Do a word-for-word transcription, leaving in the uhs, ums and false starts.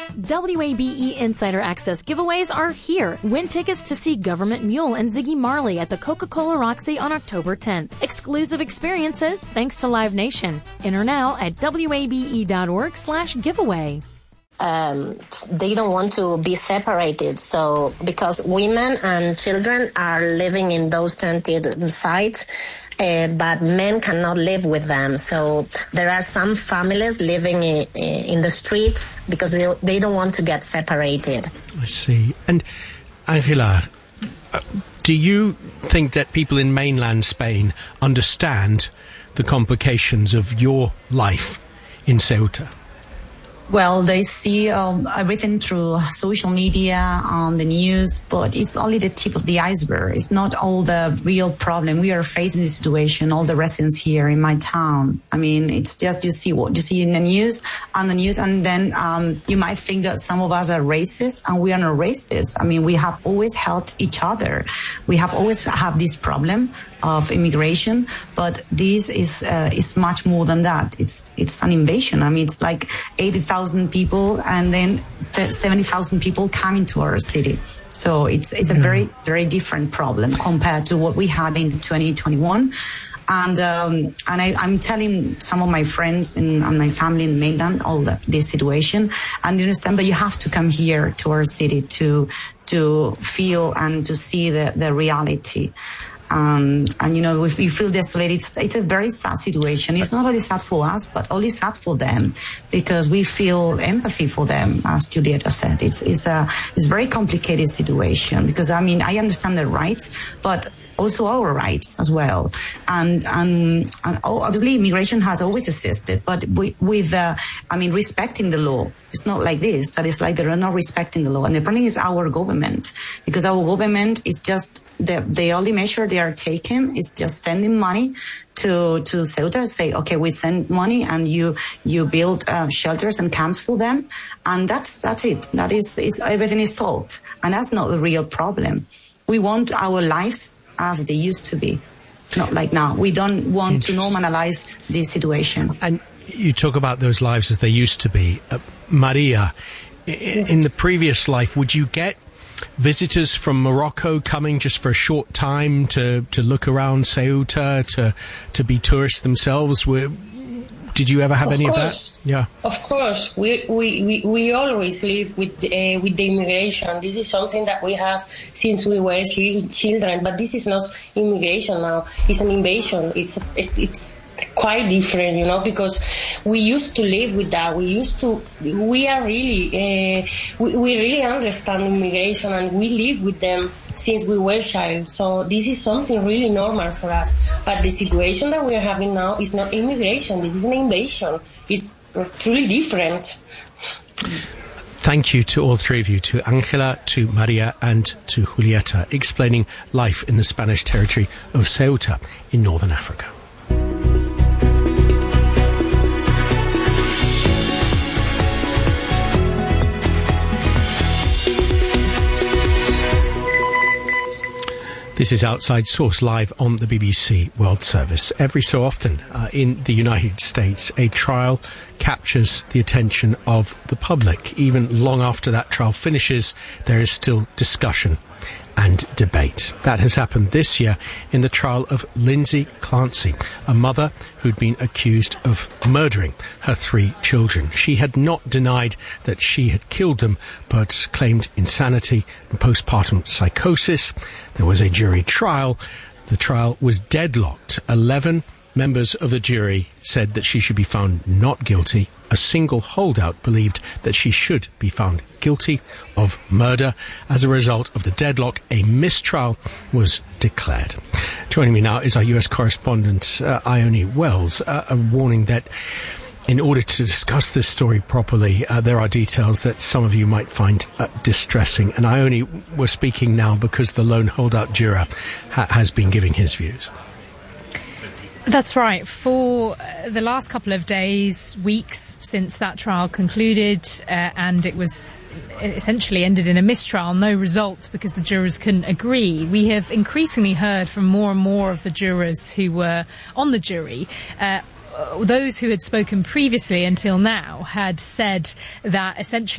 W A B E Insider Access giveaways are here. Win tickets to see Government Mule and Ziggy Marley at the Coca-Cola Roxy on October tenth. Exclusive experiences thanks to Live Nation. Enter now at wabe.org slash giveaway. Um, they don't want to be separated. So because women and children are living in those tented sites, uh, but men cannot live with them. So there are some families living in, in the streets because they, they don't want to get separated. I see. And Angela, uh, do you think that people in mainland Spain understand the complications of your life in Ceuta? Well, they see um, everything through social media, on the news, but it's only the tip of the iceberg. It's not all the real problem. We are facing this situation, all the residents here in my town. I mean, it's just you see what you see in the news, on the news, and then um, you might think that some of us are racist, and we are not racist. I mean, we have always helped each other. We have always had this problem of immigration, but this is uh, is much more than that. It's it's an invasion. I mean, it's like eighty thousand people, and then seventy thousand people coming to our city. So it's it's a mm. very very different problem compared to what we had in twenty twenty-one. And um, and I, I'm telling some of my friends and, and my family in mainland all the, this situation, and you understand, but you have to come here to our city to to feel and to see the the reality. Um, and, you know, if you feel desolated, it's, it's a very sad situation. It's not only sad for us, but only sad for them, because we feel empathy for them, as Julieta said. It's, it's a, it's a very complicated situation, because, I mean, I understand their rights, but also our rights as well. And, and, and obviously immigration has always existed, but we, with, uh, I mean, respecting the law. It's not like this, that it's like they're not respecting the law. And the problem is our government, because our government is just, the, the only measure they are taking is just sending money to, to Ceuta, say, okay, we send money and you, you build uh, shelters and camps for them. And that's, that's it. That is, is, everything is solved. And that's not the real problem. We want our lives as they used to be, not like now. We don't want to normalize this situation. And you talk about those lives as they used to be. Uh, Maria, in, in the previous life, would you get visitors from Morocco coming just for a short time to, to look around Ceuta, to to be tourists themselves? Were, did you ever have of any course. of that? Yeah. Of course. We we, we, we always live with uh, with the immigration. This is something that we have since we were children. But this is not immigration now. It's an invasion. It's it, it's quite different, you know, because we used to live with that. We used to, we are really, uh, we, we really understand immigration, and we live with them since we were child. So this is something really normal for us. But the situation that we are having now is not immigration. This is an invasion. It's truly different. Thank you to all three of you, to Angela, to Maria and to Julieta, explaining life in the Spanish territory of Ceuta in northern Africa. This is Outside Source, live on the B B C World Service. Every so often uh, in the United States, a trial captures the attention of the public. Even long after that trial finishes, there is still discussion and debate. That has happened this year in the trial of Lindsay Clancy, a mother who'd been accused of murdering her three children. She had not denied that she had killed them, but claimed insanity and postpartum psychosis. There was a jury trial. The trial was deadlocked. Eleven members of the jury said that she should be found not guilty. A single holdout believed that she should be found guilty of murder. As a result of the deadlock, a mistrial was declared. Joining me now is our U S correspondent, uh, Ione Wells, uh, a warning that in order to discuss this story properly, uh, there are details that some of you might find uh, distressing. And Ione, we're speaking now because the lone holdout juror ha- has been giving his views. That's right. For uh, the last couple of days, weeks since that trial concluded, uh, and it was essentially ended in a mistrial, no result because the jurors couldn't agree, we have increasingly heard from more and more of the jurors who were on the jury. Uh, those who had spoken previously until now had said that essentially